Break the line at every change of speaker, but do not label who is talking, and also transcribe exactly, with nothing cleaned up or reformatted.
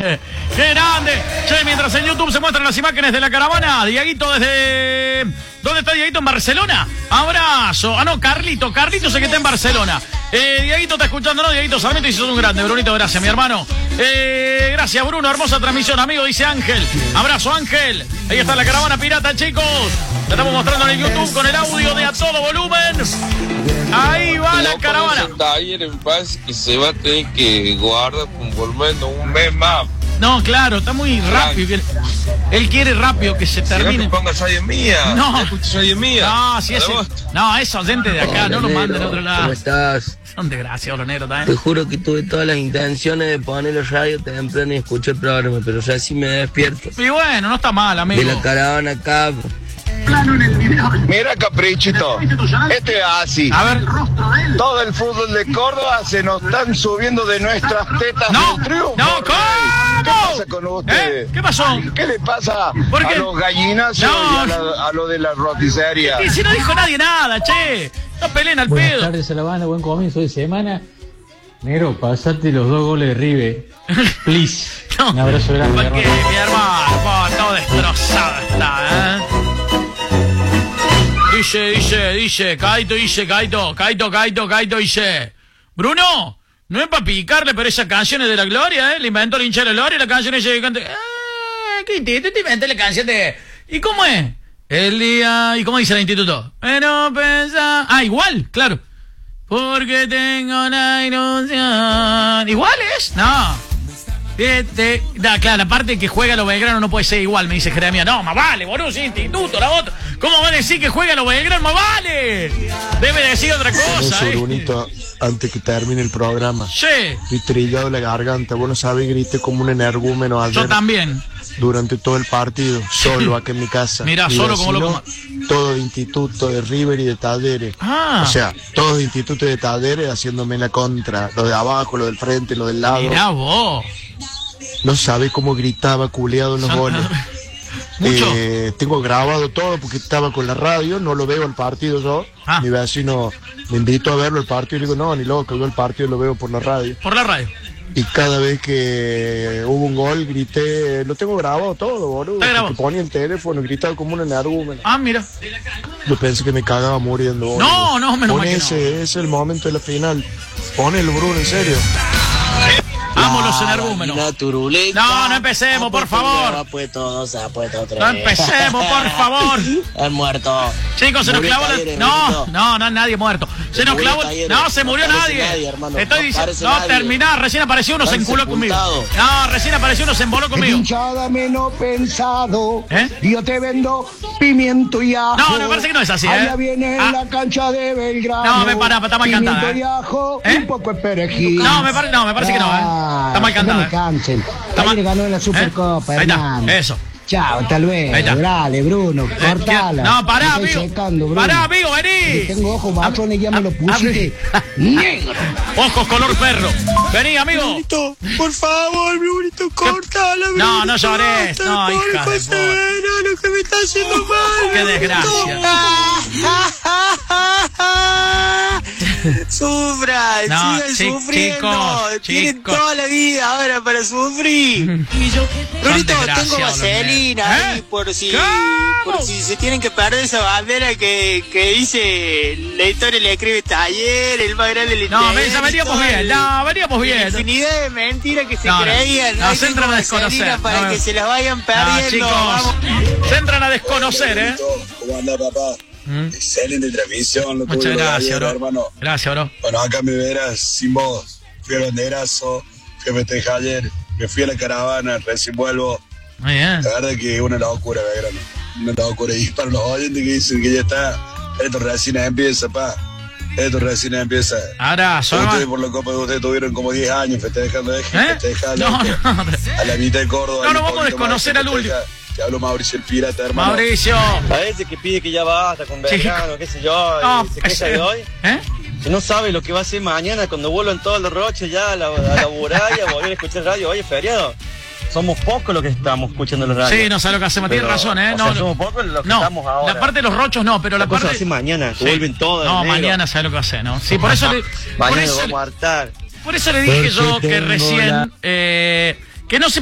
¡Qué grande! Che, mientras en YouTube se muestran las imágenes de la caravana, Dieguito desde... ¿Dónde está Dieguito? ¿En Barcelona? Abrazo. Ah, no, Carlito. Carlito sé que está en Barcelona. Eh, Dieguito está escuchando, ¿no? Dieguito Sarmiento, y sos un grande. Brunito, gracias, mi hermano. Eh, gracias, Bruno. Hermosa transmisión, amigo, dice Ángel. Abrazo, Ángel. Ahí está la caravana pirata, chicos. La estamos mostrando en el YouTube con el audio de a todo volumen. Ahí va la caravana.
Taller en paz y se va a tener que guardar por menos un mes más.
No, claro, está muy rápido. Él quiere rápido que se termine.
No te pongas soy mía.
No,
soy mía.
No, si es. No, esos gente de acá, no lo manden a otro lado.
¿Cómo estás?
Son desgraciados los negros también.
Te juro que tuve todas las intenciones de poner la radio temprano y escuchar el programa, pero ya sí me despierto.
Y bueno, no está mal, amigo.
De la caravana acá.
Mira, Caprichito, este es así.
A ver.
Todo el fútbol de Córdoba se nos están subiendo de nuestras tetas
no,
del triunfo.
No, ¿cómo?
¿Qué pasa con ustedes?
¿Eh? ¿Qué pasó?
¿Qué le pasa
¿Por qué?
a los gallinazos
no.
y a, la, a lo de la roticería?
Y si no dijo nadie nada, che. No peleen al
Buenas
pedo.
Buenas tardes a la banda, buen comienzo de semana. Negro, pasate los dos goles de River. Please.
No.
Un abrazo grande,
Porque,
mi hermano.
mi hermano, oh, todo destrozado está, ¿eh? Dice, dice, dice, Caito, dice, Caito, Caito, Caito, Caito, dice. Bruno, no es para picarle, pero esas canciones de la Gloria, ¿eh? Le inventó el hincha de la Gloria, la canción esa que canta. ¡Ah! ¿Qué tú te inventas la canción de. ¿Y cómo es? El día. ¿Y cómo dice el instituto? Pero pensa. Ah, igual, claro. Porque tengo la ilusión. ¿Igual es? No. De, de, da, claro, la parte que juega los Belgrano no puede ser igual, me dice Jeremia. No, más vale, boludo, sí, instituto, la otra. ¿Cómo va a decir que juega los Belgrano? Más vale. Debe decir otra cosa,
eh. Brunito, antes que termine el programa.
Sí.
Estoy trillado la garganta, vos no sabés, grité como un energúmeno ayer.
Yo también.
Durante todo el partido, solo acá en mi casa.
Mira, solo como loco.
Todo de instituto, de River y de Talleres.
Ah.
O sea, todos de instituto y de Talleres haciéndome la contra. Lo de abajo, lo del frente, lo del lado.
Mirá vos.
No sabés cómo gritaba culeado en los goles.
Mucho.
Eh, tengo grabado todo porque estaba con la radio, no lo veo el partido yo.
Ah.
Mi vecino me invitó a verlo el partido y le digo, no, ni loco, yo el partido lo veo por la radio.
Por la radio.
Y cada vez que hubo un gol grité, lo tengo grabado todo, boludo. Que ponía el teléfono, gritaba como un energúmeno.
Ah, mira.
Yo pensé que me cagaba muriendo, boludo.
No, no, menos mal que
ese,
no.
Ese es el momento de la final. Ponelo, Bruno, en serio.
Vamos los energúmenos. No, no empecemos, por favor. No empecemos, por favor.
Han muerto.
Chicos, se nos clavó la... No, no, no, nadie muerto. Se nos clavó... No, se murió nadie. Estoy diciendo... No, terminá. Recién apareció uno, se enculó conmigo. No, recién apareció uno, se emboló conmigo.
Hinchada menos pensado.
¿Eh?
Yo te vendo pimiento y ajo.
No, no, me parece que no es así, ¿eh?
Allá viene
ah.
la cancha de Belgrano.
No, me para, está mal cantada.
Pimiento
¿eh?
y ajo,
¿Eh?
un poco de perejil.
No, me, pare... no, me parece que no, ¿eh? Está mal cantada.
No me cansen. Ayer ganó en la Supercopa,
¿Eh?
hermano.
Ahí está, eso.
Chao, hasta luego. Dale, Bruno, cortala.
No, pará, amigo.
Checando,
pará, amigo, vení.
Si tengo ojos marrones, ya me lo pusiste negro.
Ojos color perro. Vení, amigo.
Brunito, por favor, Brunito, cortala, Brunito.
No, no llores. No, hija de puta.
Lo que me está haciendo mal.
Qué desgracia.
Sufran,
no,
sigan
chi
sufriendo.
Chicos,
Tienen
chicos.
toda la vida ahora para sufrir. Brunito, tengo vaselina
¿Eh?
ahí por si, por si se tienen que perder esa bandera que, que dice la historia le escribe Taller, el más grande le
No, ven, veníamos bien, no, veníamos bien.
Infinidad de mentiras que se
no,
creían.
No, no se entran a desconocer.
Para
no,
que se las vayan perdiendo.
No, chicos,
vamos.
se entran a desconocer, ¿eh?
¿Cómo anda, papá? ¿Mm? Excelente transmisión. Lo
Muchas gracias, bro.
Hermano.
Gracias, bro.
Bueno, acá me verás sin vos. Fui al banderazo, fui a festejar ayer, me fui a la caravana, recién vuelvo.
Muy bien.
La verdad que es una locura, Belgrano. Una locura. Y para los oyentes que dicen que ya está, esto recién empieza, pa. Esto recién empieza.
Abrazo,
ustedes por la Copa de ustedes tuvieron como diez años festejando, ¿eh? Festejando.
No, no, no.
A la mitad de Córdoba.
No, no vamos a desconocer al último.
Te hablo Mauricio el Pirata, hermano.
Mauricio.
A veces que pide que ya basta con Belgrano, qué sé yo,
no,
se queja de hoy.
¿Eh?
Que no sabe lo que va a hacer mañana cuando vuelvan todos los roches ya a la, a laburar y a volver a escuchar radio. Oye, feriado. Somos pocos los que estamos escuchando la radio.
Sí, no sé lo que hacemos, tienes razón, ¿eh?
O
No,
sea, somos pocos los que
no,
estamos ahora.
La parte de los rochos no, pero la, la parte.
Cosa así mañana, que sí. Vuelven todos.
No, mañana sabe lo que va a hacer, ¿no? Sí, por eso le.
Mañana
por eso,
lo vamos a hartar.
Por eso le dije yo que recién. Eh, que no se